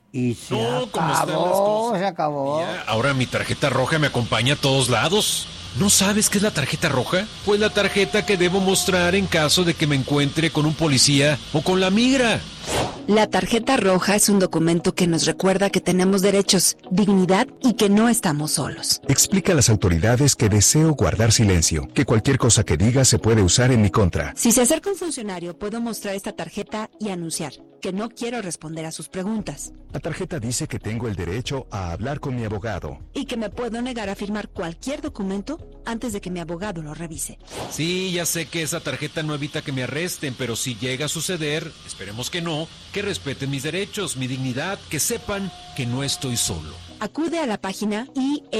Y se No, ¿cómo están las acabó, cosas? se acabó. Ya, ahora mi tarjeta roja me acompaña a todos lados. ¿No sabes qué es la tarjeta roja? Pues la tarjeta que debo mostrar en caso de que me encuentre con un policía o con la migra. La tarjeta roja es un documento que nos recuerda que tenemos derechos, dignidad y que no estamos solos. Explica a las autoridades que deseo guardar silencio, que cualquier cosa que diga se puede usar en mi contra. Si se acerca un funcionario, puedo mostrar esta tarjeta y anunciar que no quiero responder a sus preguntas. La tarjeta dice que tengo el derecho a hablar con mi abogado. Y que me puedo negar a firmar cualquier documento antes de que mi abogado lo revise. Sí, ya sé que esa tarjeta no evita que me arresten, pero si llega a suceder, esperemos que no, que respeten mis derechos, mi dignidad, que sepan que no estoy solo. Acude a la página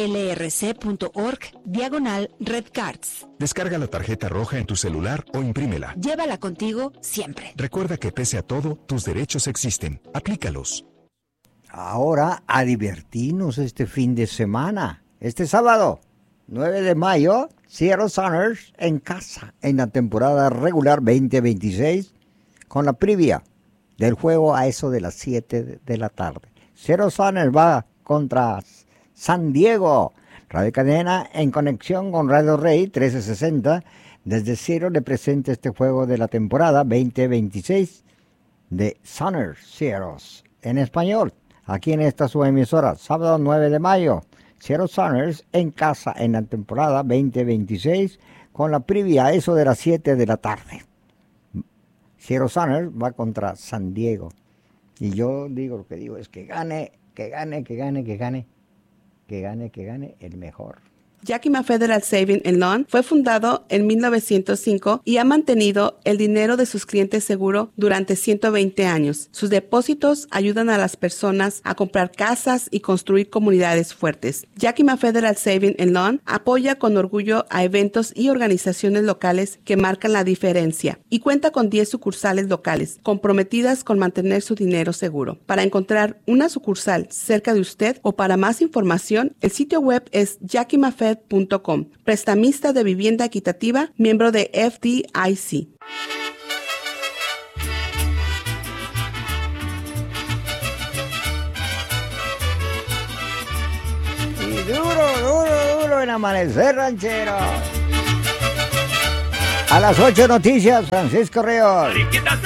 ilrc.org/redcards. Descarga la tarjeta roja en tu celular o imprímela. Llévala contigo siempre. Recuerda que pese a todo, tus derechos existen. Aplícalos. Ahora a divertirnos este fin de semana. Este sábado, 9 de mayo, Seattle Sounders en casa en la temporada regular 2026 con la previa del juego a eso de las 7 de la tarde. Seattle Sounders va contra San Diego. Radio Cadena en conexión con Radio Rey 1360. Desde Seattle le presenta este juego de la temporada 2026 de Sounders Seattle en español. Aquí en esta su emisora, sábado 9 de mayo. Seattle Sounders en casa en la temporada 2026 con la previa a eso de las 7 de la tarde. Seattle Sounders va contra San Diego. Y yo digo, lo que digo es que gane el mejor. Yakima Federal Savings and Loan fue fundado en 1905 y ha mantenido el dinero de sus clientes seguro durante 120 años. Sus depósitos ayudan a las personas a comprar casas y construir comunidades fuertes. Yakima Federal Savings and Loan apoya con orgullo a eventos y organizaciones locales que marcan la diferencia y cuenta con 10 sucursales locales comprometidas con mantener su dinero seguro. Para encontrar una sucursal cerca de usted o para más información, el sitio web es yakimafed.com. Prestamista de vivienda equitativa, miembro de FDIC. Y duro en Amanecer Ranchero. A las 8 noticias, Francisco Ríos.